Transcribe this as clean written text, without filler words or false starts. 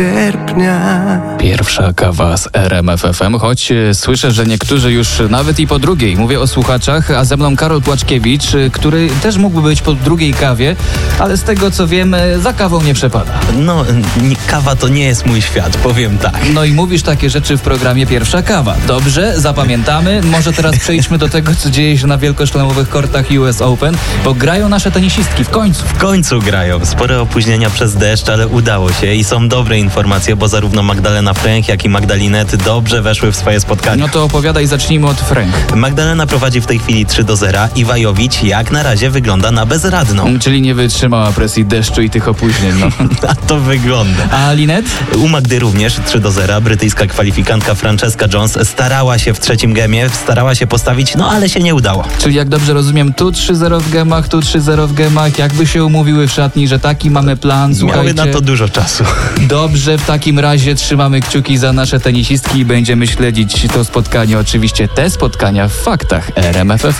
Pierwsza kawa z RMF FM, choć słyszę, że niektórzy już nawet i po drugiej. Mówię o słuchaczach, a ze mną Karol Płaczkiewicz, który też mógłby być po drugiej kawie, ale z tego co wiem, za kawą nie przepada. No, kawa to nie jest mój świat, powiem tak. No i mówisz takie rzeczy w programie Pierwsza Kawa. Dobrze, zapamiętamy. Może teraz przejdźmy do tego, co dzieje się na wielkoszlemowych kortach US Open, bo grają nasze tenisistki w końcu. W końcu grają. Spore opóźnienia przez deszcz, ale udało się i są dobre informacje, bo zarówno Magdalena Fręch, jak i Magdalinet dobrze weszły w swoje spotkania. No to opowiadaj, zacznijmy od Fręch. Magdalena prowadzi w tej chwili 3-0 i Wajowicz jak na razie wygląda na bezradną. Czyli nie wytrzymała presji deszczu i tych opóźnień, no. A to wygląda. A Linet? U Magdy również 3-0. Brytyjska kwalifikantka Francesca Jones starała się w trzecim gemie, starała się postawić, no ale się nie udało. Czyli jak dobrze rozumiem, tu 3-0 w gemach, tu 3-0 w gemach. Jakby się umówiły w szatni, że taki mamy plan, słuchajcie. Miały na to dużo czasu. Dobrze, w takim razie trzymamy kciuki za nasze tenisistki i będziemy śledzić to spotkanie, oczywiście te spotkania w faktach RMF FM.